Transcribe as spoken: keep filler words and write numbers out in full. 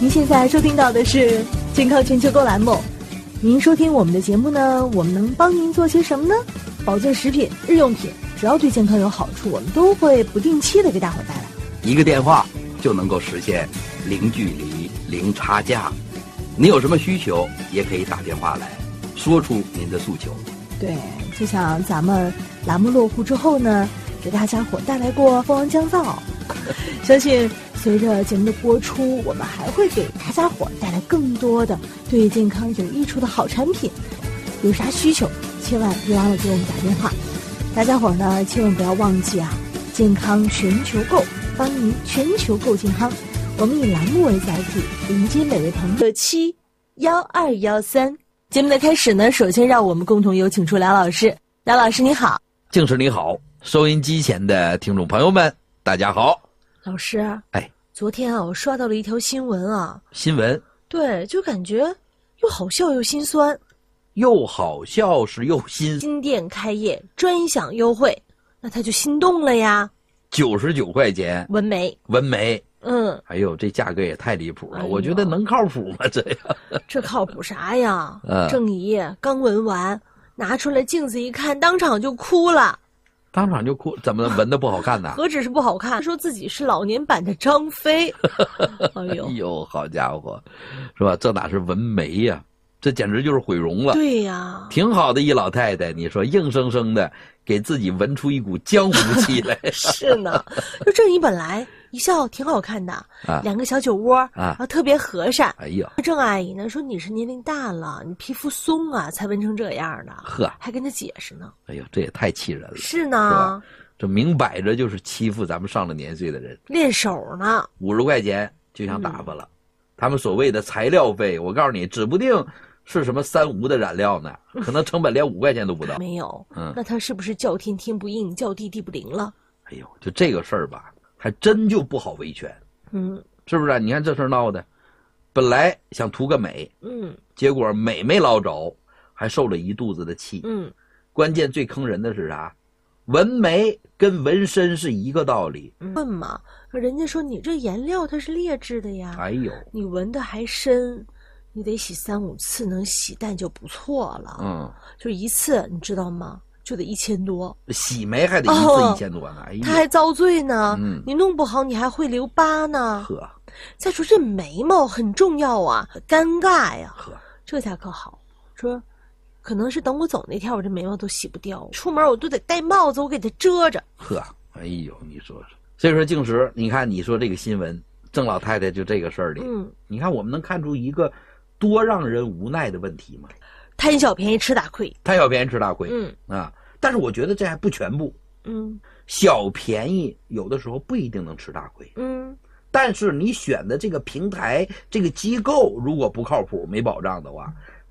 您现在收听到的是健康全球购栏目。您收听我们的节目呢，我们能帮您做些什么呢？保健食品、日用品，只要对健康有好处，我们都会不定期的给大伙带来。 一个电话就能够实现零距离、零差价。你有什么需求，也可以打电话来，说出您的诉求。 对，就像咱们栏目落户之后呢，给大家伙带来过蜂王降噪，相信随着节目的播出，我们还会给大家伙带来更多的对健康有益处的好产品。有啥需求，千万别忘了给我们打电话。大家伙呢，千万不要忘记啊，健康全球购，帮您全球购健康。我们以栏目为载体，迎接每位朋友。七幺二幺三。节目的开始呢，首先让我们共同有请出梁老师。梁老师你好。 静师你好，收音机前的听众朋友们大家好。 老师， 哎， 昨天啊，我刷到了一条新闻啊。 新闻？ 对，就感觉又好笑又心酸。 又好笑是又心。 新店开业专享优惠，那他就心动了呀。 九十九块钱， 纹眉， 纹眉。 嗯， 哎呦，这价格也太离谱了， 哎、 我觉得能靠谱吗？这样， 这靠谱啥呀？ 嗯， 郑姨刚纹完，拿出来镜子一看，当场就哭了。 当场就哭？怎么纹的不好看呢？ 何止是不好看，说自己是老年版的张飞。哎呦， 哎呦，好家伙，是吧？这哪是纹眉呀、啊？这简直就是毁容了。 对呀， 挺好的一老太太，你说硬生生的给自己纹出一股江湖气来。 是呢，就郑姨本来一笑挺好看的，啊、两个小酒窝啊，然后特别和善。 哎呀， 郑阿姨呢说你是年龄大了，你皮肤松啊，才纹成这样的。 呵， 还跟他解释呢。 哎呦，这也太气人了。 是呢，是吧？ 这明摆着就是欺负咱们上了年岁的人。 练手呢， 五十块钱就想打发了、嗯。他们所谓的材料费，我告诉你，指不定是什么三无的染料呢，可能成本连五块钱都不到。 没有，嗯，那他是不是叫天天不应，叫地地不灵了？ 哎呦，就这个事儿吧，还真就不好维权。 嗯， 是不是、啊？你看这事儿闹的，本来想图个美， 嗯， 结果美没捞着，还受了一肚子的气。 嗯， 关键最坑人的是啥？纹眉跟纹身是一个道理。 问嘛，人家说你这颜料它是劣质的呀。 哎呦， 你纹的还深。你得洗三五次，能洗淡就不错了。 嗯， 就一次，你知道吗？就得一千多。 洗眉还得一次一千多呢。哎呀， 他还遭罪呢。 嗯， 你弄不好，你还会留疤呢。 呵， 再说这眉毛很重要啊，尴尬呀。 呵， 这下可好，说可能是等我走那天，我这眉毛都洗不掉，出门我都得戴帽子，我给它遮着。 呵，哎呦，你说说，所以说静时，你看你说这个新闻，郑老太太就这个事儿里， 嗯， 你看我们能看出一个多让人无奈的问题吗？ 贪小便宜吃大亏， 贪小便宜吃大亏。 嗯啊，但是我觉得这还不全部。 嗯， 小便宜有的时候不一定能吃大亏。 嗯， 但是你选的这个平台、这个机构如果不靠谱、没保障的话，